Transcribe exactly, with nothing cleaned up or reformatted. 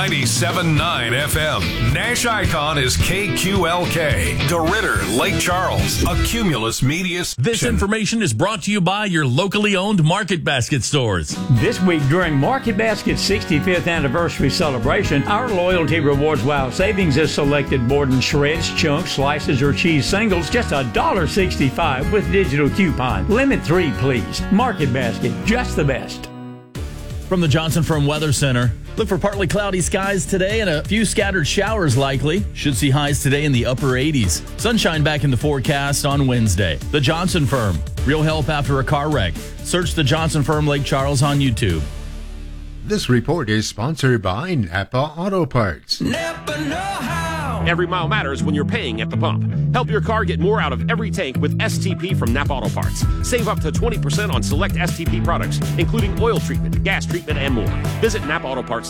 ninety-seven point nine F M. Nash Icon is K Q L K. DeRitter, Lake Charles, a Cumulus Media station. This information is brought to you by your locally owned Market Basket stores. This week during Market Basket's sixty-fifth anniversary celebration, our Loyalty Rewards Wow Savings is selected Borden shreds, chunks, slices, or cheese singles, just one dollar sixty-five with digital coupon. Limit three, please. Market Basket, just the best. From the Johnson Firm Weather Center, look for partly cloudy skies today and a few scattered showers likely. Should see highs today in the upper eighties. Sunshine back in the forecast on Wednesday. The Johnson Firm, real help after a car wreck. Search the Johnson Firm Lake Charles on YouTube. This report is sponsored by Napa Auto Parts. Napa know-how. Every mile matters when you're paying at the pump. Help your car get more out of every tank with S T P from Napa Auto Parts. Save up to twenty percent on select S T P products, including oil treatment, gas treatment, and more. Visit Napa Auto Parts.